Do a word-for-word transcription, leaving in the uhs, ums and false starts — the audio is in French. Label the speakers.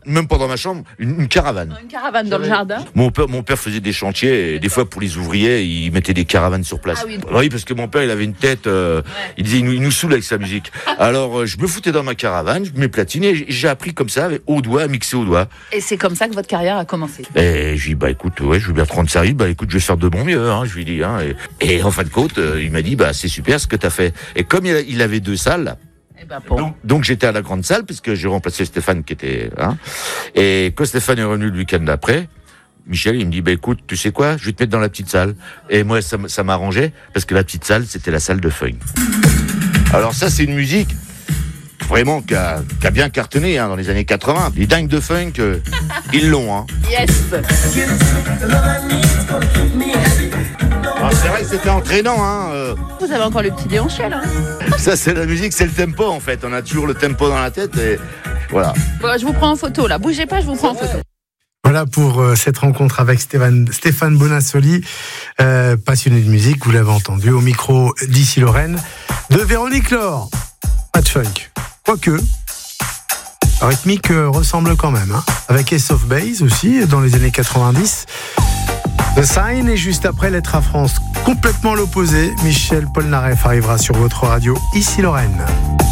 Speaker 1: même pas dans ma chambre, une, une caravane.
Speaker 2: Une caravane dans le jardin.
Speaker 1: Mon père, mon père faisait des chantiers et des fois pour les ouvriers, il mettait des caravanes sur place.
Speaker 2: Ah oui.
Speaker 1: Oui, parce que mon père, il avait une tête, euh, ouais. il disait, il nous, il nous saoule avec sa musique. Alors, euh, je me foutais dans ma caravane, je me platinais, et j'ai appris comme ça, avec, au doigt, à mixer au doigt.
Speaker 2: Et c'est comme ça que votre carrière a commencé.
Speaker 1: Et je lui ai dit, bah écoute, ouais, je veux bien te rendre service, bah écoute, je vais faire de mon mieux, hein, je lui ai dit, hein. Et, et en fin de compte, euh, il m'a dit, bah c'est super ce que t'as fait. Et comme il, a, il avait deux salles,
Speaker 2: Eh ben bon.
Speaker 1: Donc, donc j'étais à la grande salle puisque j'ai remplacé Stéphane qui était hein, et quand Stéphane est revenu le week-end d'après, Michel il me dit bah écoute tu sais quoi je vais te mettre dans la petite salle et moi ça, ça m'arrangeait parce que la petite salle c'était la salle de funk. Alors ça c'est une musique vraiment qui a, qui a bien cartonné hein, dans les années quatre-vingts. Les dingues de funk euh, ils l'ont hein.
Speaker 2: Yes.
Speaker 1: Alors, c'est vrai que c'était entraînant hein. Euh...
Speaker 2: Vous avez encore le petit déhanché là.
Speaker 1: Ça c'est la musique, c'est le tempo en fait. On a toujours le tempo dans la tête et voilà.
Speaker 2: Bon, je vous prends en photo là. Bougez pas, je vous prends en photo.
Speaker 3: Voilà pour euh, cette rencontre avec Stéphane, Stéphane Bonassoli, euh, passionné de musique, vous l'avez entendu, au micro d'Ici Lorraine, de Véronique Laure. Pas de funk. Quoique, la rythmique euh, ressemble quand même, hein, avec Ace of Base aussi, dans les années quatre-vingt-dix. The Sign, et juste après, Lettre à France, complètement l'opposé. Michel Polnareff arrivera sur votre radio Ici Lorraine.